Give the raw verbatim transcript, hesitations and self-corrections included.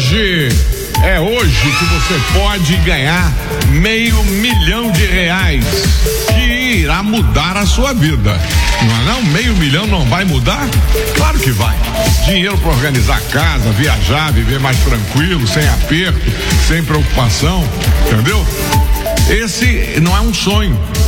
hoje, é hoje que você pode ganhar meio milhão de reais, que irá mudar a sua vida. Não é não? Meio milhão não vai mudar? Claro que vai. Dinheiro para organizar a casa, viajar, viver mais tranquilo, sem aperto, sem preocupação, entendeu? Esse não é um sonho,